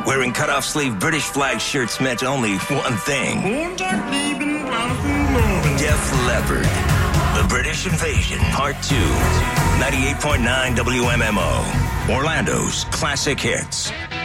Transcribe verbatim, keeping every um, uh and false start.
wearing cut-off-sleeve British flag shirts meant only one thing. Def Leppard, The British Invasion, Part two. ninety-eight point nine W M M O, Orlando's classic hits.